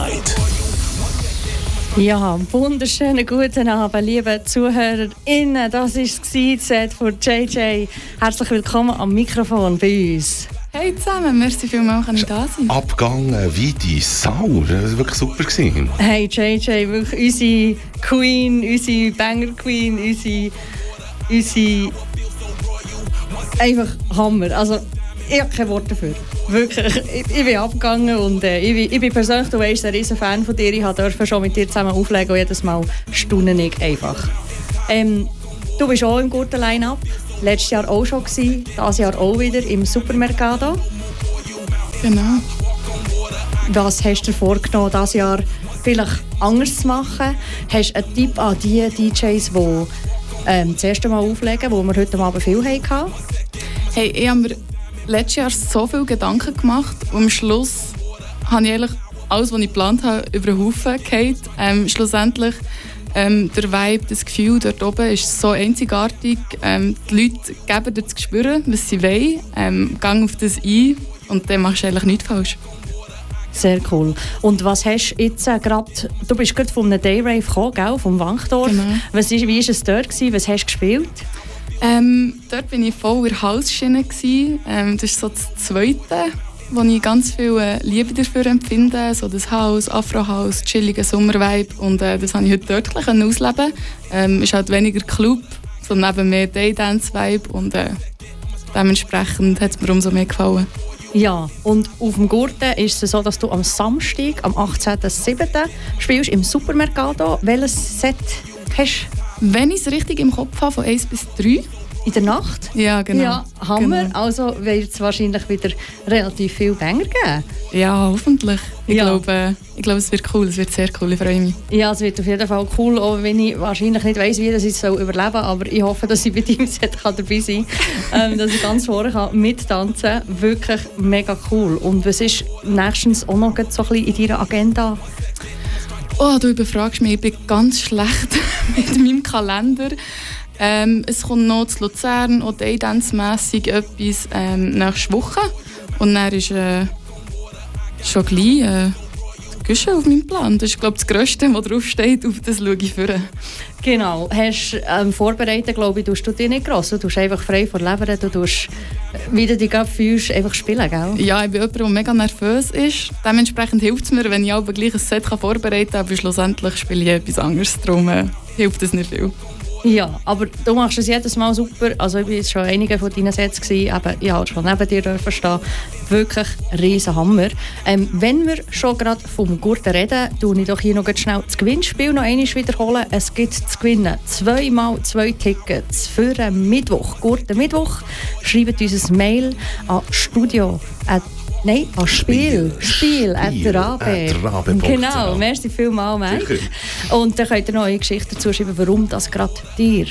Night. Ja, wunderschönen guten Abend, liebe ZuhörerInnen. Das war das Set von JJ. Herzlich willkommen am Mikrofon bei uns. Hey zusammen, merci vielmals, dass ich da sein. Abgegangen wie die Sau. Das war wirklich super. Hey JJ, wirklich unsere Queen, unsere Banger Queen, unsere einfach Hammer. Also, ich habe keine Worte dafür. Wirklich, ich bin abgegangen und ich bin persönlich, du weißt, ein riesen Fan von dir. Ich durfte schon mit dir zusammen auflegen und jedes Mal staune ich einfach. Du bist auch im guten Line-Up. Letztes Jahr auch schon gewesen, dieses Jahr auch wieder im Supermercado. Genau. Was hast du dir vorgenommen, dieses Jahr vielleicht anders zu machen? Hast du einen Tipp an die DJs, die das erste Mal auflegen, wo wir heute Abend viel hatten? Hey, ich habe mir letztes Jahr so viele Gedanken gemacht und am Schluss habe ich eigentlich alles, was ich geplant habe, über den Haufen gefallen. Schlussendlich der Vibe, das Gefühl dort oben ist so einzigartig. Die Leute geben dir zu spüren, was sie wollen. Gang auf das ein und dann machst du eigentlich nichts falsch. Sehr cool. Und was hast du jetzt gerade... Du bist gerade von einem Dayrave gekommen, gell? Vom Wankdorf. Genau. Wie war es dort? Was hast du gespielt? Dort war ich voll in der Hausschiene. Das ist so das Zweite, wo ich ganz viel Liebe dafür empfinde. So das Haus, Afro-Haus, chillige Sommervibe. Und das konnte ich heute dort ausleben. Es ist halt weniger Club, sondern eben mehr Daydance-Vibe. Und dementsprechend hat es mir umso mehr gefallen. Ja, und auf dem Gurten ist es so, dass du am Samstag, am 18.07. spielst im Supermercado. Welches Set hast du? Wenn ich es richtig im Kopf habe, von 1 bis 3. In der Nacht? Ja, genau. Ja, Hammer. Genau. Also wird es wahrscheinlich wieder relativ viel Banger geben. Ja, hoffentlich. Ich Ja. glaube, es wird cool. Es wird sehr cool. Ich freue mich. Ja, es wird auf jeden Fall cool, auch wenn ich wahrscheinlich nicht weiss, wie ich es überleben soll. Aber ich hoffe, dass ich bei deinem Set dabei sein kann, dass ich ganz vorne kann mittanzen kann. Wirklich mega cool. Und was ist nächstens auch noch so ein bisschen in deiner Agenda? Oh, du überfragst mich. Ich bin ganz schlecht mit meinem Kalender. Es kommt noch zu Luzern, auch Daydance-mässig etwas nächste Woche. Und dann ist schon gleich Güsche auf meinem Plan. Das ist, glaube ich, das Grösste, was draufsteht. Auf das schaue ich vor. Genau. Hast vorbereitet, glaube ich, tust du dich nicht gross. Du tust einfach frei vor Leber. Du tust, wie du dich fühlst, einfach spielen, gell? Ja, ich bin jemand, der mega nervös ist. Dementsprechend hilft es mir, wenn ich aber gleich ein Set vorbereiten kann. Aber schlussendlich spiele ich etwas anderes. Darum hilft das nicht viel. Ja, aber du machst es jedes Mal super. Also ich war jetzt schon einige von deinen Sets gewesen, aber ich habe schon neben dir stehen. Wirklich riesen Hammer. Wenn wir schon gerade vom Gurten reden, tue ich doch hier noch schnell das Gewinnspiel noch einmal wiederholen. Es gibt zu gewinnen 2x2 Tickets für einen Mittwoch, Gurten Mittwoch. Schreibt uns ein Mail an Studio. Nein, an Spiel@rabe. Genau, merci vielmals, Mike. Und dann könnt ihr noch eine Geschichte dazu schreiben, warum das gerade dir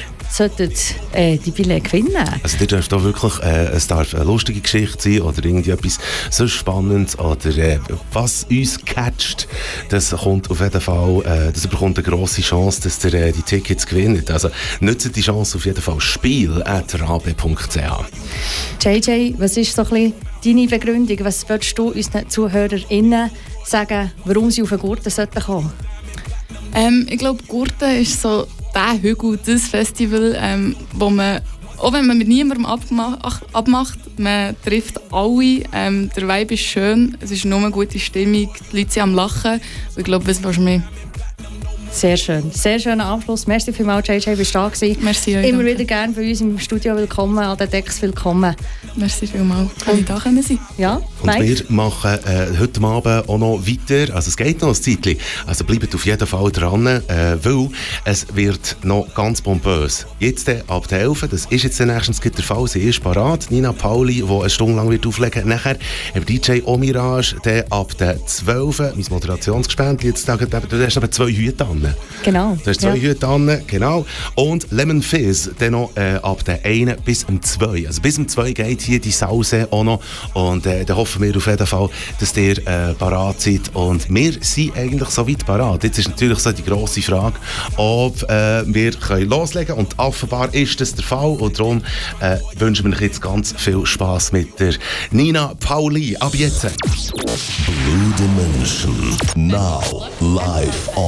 die Billette gewinnen. Also, ihr dürft auch wirklich, es darf eine lustige Geschichte sein oder irgendwie etwas so Spannendes oder was uns catcht, das kommt auf jeden Fall, das bekommt eine grosse Chance, dass ihr die Tickets gewinnt. Also, nutzt die Chance auf jeden Fall. Spiel@rabe.ch. JJ, was ist so ein bisschen deine Begründung? Was würdest du unseren ZuhörerInnen sagen, warum sie auf den Gurten kommen sollten? Ich glaube, Gurten ist so der Hügel, das Festival, wo man, auch wenn man mit niemandem abmacht, man trifft alle. Der Vibe ist schön, es ist nur eine gute Stimmung, die Leute sind am Lachen. Und ich glaube, was willst du mehr? Sehr schön. Sehr schöner Abschluss. Merci vielmals, JJ, bist du da gewesen. Merci euch. Immer wieder gerne bei uns im Studio willkommen, an den Decks willkommen. Merci vielmals, dass ich da sein konnte. Ja, und Mike? wir machen heute Abend auch noch weiter. Also es geht noch ein Zeitchen. Also bleibt auf jeden Fall dran, weil es wird noch ganz pompös. Jetzt ab der 11, das ist jetzt nächstens der Fall, sie ist parat. Nina Pauli, die eine Stunde lang wird auflegen. Nachher DJ Omirage, der ab der 12, mein Moderationsgespendli, jetzt du hast aber 2 Hüte an. Genau. Du hast 2 Hüte an, genau. Und Lemon Fizz, dann noch ab der 1 bis am 2. Also bis am 2 geht hier die Sause auch noch. Und dann hoffen wir auf jeden Fall, dass ihr parat seid. Und wir sind eigentlich so weit parat. Jetzt ist natürlich so die grosse Frage, ob wir können loslegen können. Und offenbar ist das der Fall. Und darum wünschen wir euch jetzt ganz viel Spass mit der Nina Pauli. Ab jetzt. Blue Dimension, now live on